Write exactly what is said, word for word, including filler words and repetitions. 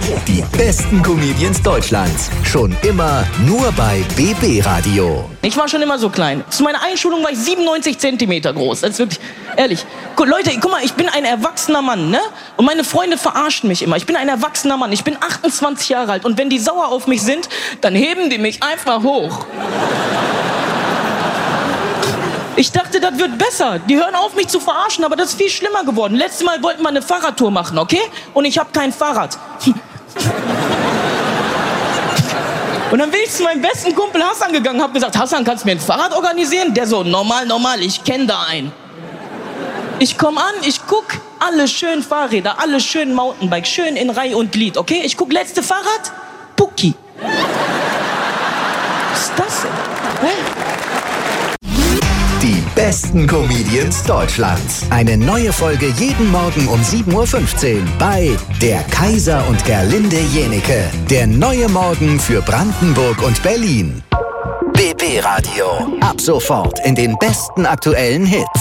Die besten Comedians Deutschlands. Schon immer nur bei B B Radio. Ich war schon immer so klein. Zu meiner Einschulung war ich siebenundneunzig Zentimeter groß. Das ist wirklich, ehrlich. Gu- Leute, guck mal, ich bin ein erwachsener Mann, ne? Und meine Freunde verarschen mich immer. Ich bin ein erwachsener Mann. Ich bin achtundzwanzig Jahre alt. Und wenn die sauer auf mich sind, dann heben die mich einfach hoch. Ich dachte, das wird besser. Die hören auf, mich zu verarschen, aber das ist viel schlimmer geworden. Letztes Mal wollten wir eine Fahrradtour machen, okay? Und ich habe kein Fahrrad. Und dann bin ich zu meinem besten Kumpel Hassan gegangen, hab gesagt, Hassan, kannst du mir ein Fahrrad organisieren? Der so, normal, normal, ich kenn da einen. Ich komm an, ich guck, alle schön Fahrräder, alle schön Mountainbike, schön in Reihe und Glied, okay? Ich guck, letzte Fahrrad, Pucki. Was ist das denn? Hä? Die besten Comedians Deutschlands. Eine neue Folge jeden Morgen um sieben Uhr fünfzehn bei Der Kaiser und Gerlinde Jenecke. Der neue Morgen für Brandenburg und Berlin. B B Radio. Ab sofort in den besten aktuellen Hits.